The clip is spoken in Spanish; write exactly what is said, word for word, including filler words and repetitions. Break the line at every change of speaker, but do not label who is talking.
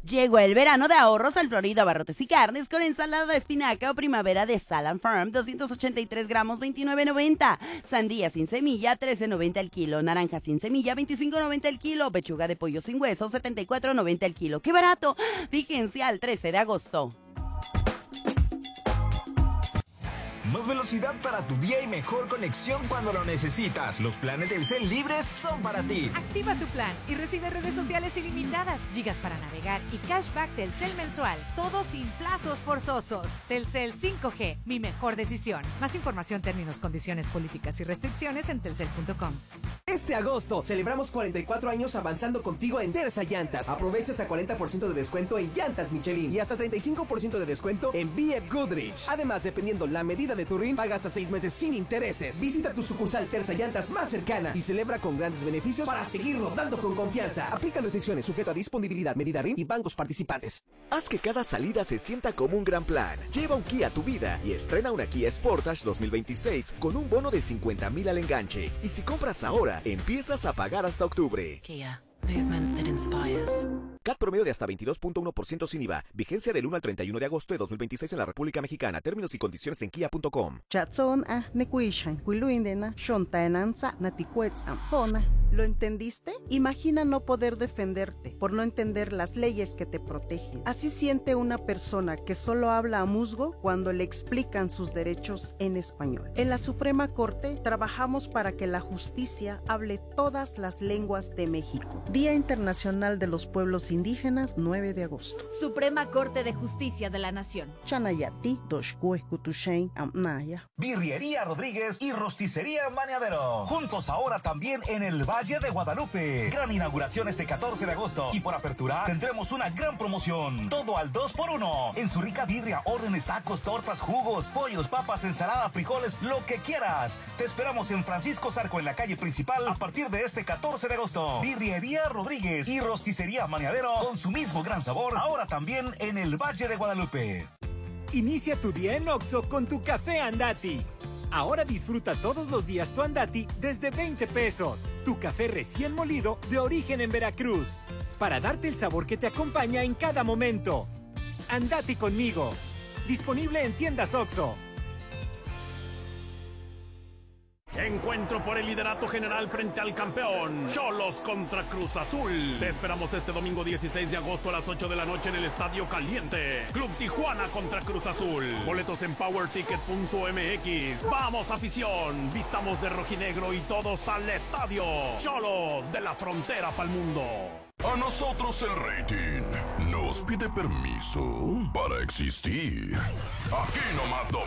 Llegó el verano de ahorros al Florida Abarrotes y Carnes con ensalada de espinaca o primavera de Salad Farm, doscientos ochenta y tres gramos, veintinueve noventa. Sandía sin semilla, trece noventa el kilo. Naranja sin semilla, veinticinco noventa el kilo. Pechuga de pollo sin hueso, setenta y cuatro noventa el kilo. ¡Qué barato! Fíjense al trece de agosto.
Más velocidad para tu día y mejor conexión cuando lo necesitas. Los planes Telcel libres son para ti.
Activa tu plan y recibe redes sociales ilimitadas, gigas para navegar y cashback Telcel mensual. Todo sin plazos forzosos. Telcel cinco G, mi mejor decisión. Más información, términos, condiciones, políticas y restricciones en telcel punto com.
Este agosto celebramos cuarenta y cuatro años avanzando contigo en Terza Llantas. Aprovecha hasta cuarenta por ciento de descuento en llantas Michelin y hasta treinta y cinco por ciento de descuento en B F Goodrich. Además, dependiendo la medida de tu R I N, paga hasta seis meses sin intereses. Visita tu sucursal Terza Llantas más cercana y celebra con grandes beneficios para seguir rodando con confianza. Aplica restricciones sujeto a disponibilidad, medida R I N y bancos participantes.
Haz que cada salida se sienta como un gran plan. Lleva un Kia a tu vida y estrena una Kia Sportage dos mil veintiséis con un bono de cincuenta mil al enganche. Y si compras ahora, empiezas a pagar hasta octubre.
Kia, movement that inspires.
C A T promedio de hasta veintidós punto uno por ciento sin I V A. Vigencia del uno al treinta y uno de agosto de dos mil veintiséis en la República Mexicana. Términos y condiciones en kia punto com.
Chatson ah nekuishan huiluindena shontaenanza natikuetzam hona. ¿Lo entendiste? Imagina no poder defenderte por no entender las leyes que te protegen. Así siente una persona que solo habla a musgo cuando le explican sus derechos en español. En la Suprema Corte trabajamos para que la justicia hable todas las lenguas de México. Día Internacional de los Pueblos Indígenas, nueve de agosto.
Suprema Corte de Justicia de la Nación.
Chanayati, Doshkue, Kutushain, Amnaya.
Birrería Rodríguez y Rosticería Maniadero. Juntos ahora también en el Valle de Guadalupe. Gran inauguración este catorce de agosto. Y por apertura tendremos una gran promoción. Todo al dos por uno. En su rica birria, órdenes, tacos, tortas, jugos, pollos, papas, ensalada, frijoles, lo que quieras. Te esperamos en Francisco Zarco en la calle principal a partir de este catorce de agosto. Birrería Rodríguez y Rosticería Maniadero con su mismo gran sabor. Ahora también en el Valle de Guadalupe.
Inicia tu día en Oxxo con tu café Andati. Ahora disfruta todos los días tu Andati desde veinte pesos. Tu café recién molido de origen en Veracruz. Para darte el sabor que te acompaña en cada momento. Andati conmigo. Disponible en tiendas Oxxo.
Encuentro por el liderato general frente al campeón. Xolos contra Cruz Azul. Te esperamos este domingo dieciséis de agosto a las ocho de la noche en el Estadio Caliente. Club Tijuana contra Cruz Azul. Boletos en power ticket punto m x. ¡Vamos, afición! Vistamos de rojinegro y todos al estadio. Xolos, de la frontera pa'l mundo.
A nosotros el rating nos pide permiso para existir. Aquí nomás W